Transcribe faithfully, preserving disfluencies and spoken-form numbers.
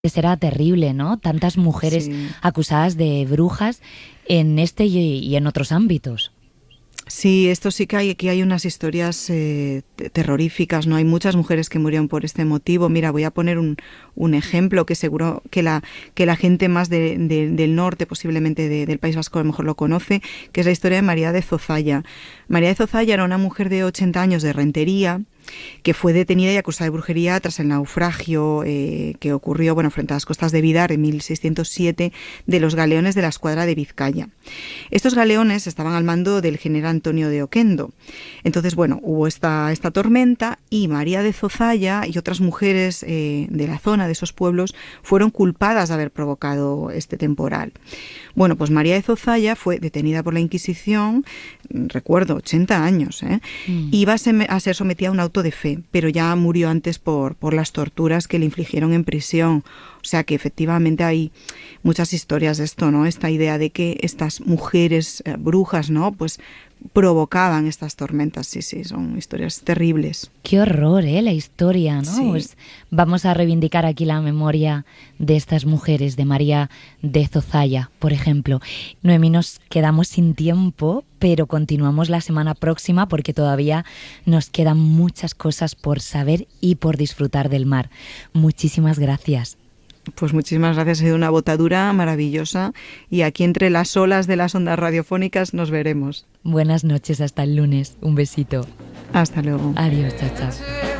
Será terrible, ¿no? Tantas mujeres Sí. acusadas de brujas en este y, y en otros ámbitos. Sí, esto sí que hay, aquí hay unas historias eh, terroríficas, ¿no? Hay muchas mujeres que murieron por este motivo. Mira, voy a poner un, un ejemplo que seguro que la, que la gente más de, de, del norte, posiblemente de, del País Vasco, a lo mejor lo conoce, que es la historia de María de Zozaya. María de Zozaya era una mujer de ochenta años de Rentería, que fue detenida y acusada de brujería tras el naufragio eh, que ocurrió, bueno, frente a las costas de Bidar en mil seiscientos siete de los galeones de la escuadra de Vizcaya. Estos galeones estaban al mando del general Antonio de Oquendo. Entonces, bueno, hubo esta, esta tormenta y María de Zozaya y otras mujeres eh, de la zona, de esos pueblos, fueron culpadas de haber provocado este temporal. Bueno, pues María de Zozaya fue detenida por la Inquisición, recuerdo, ochenta años, ¿eh? Mm. Iba a ser, a ser sometida a un auto de fe, pero ya murió antes por, por las torturas que le infligieron en prisión. O sea que efectivamente hay muchas historias de esto, ¿no? Esta idea de que estas mujeres eh, brujas, ¿no? Pues provocaban estas tormentas. Sí, sí, son historias terribles. Qué horror, ¿eh? La historia, ¿no? Sí. Pues vamos a reivindicar aquí la memoria de estas mujeres, de María de Zozaya, por ejemplo. Noemí, nos quedamos sin tiempo, pero continuamos la semana próxima porque todavía nos quedan muchas cosas por saber y por disfrutar del mar. Muchísimas gracias. Pues muchísimas gracias, ha sido una botadura maravillosa y aquí entre las olas de las ondas radiofónicas nos veremos. Buenas noches, hasta el lunes. Un besito. Hasta luego. Adiós, chao, chao.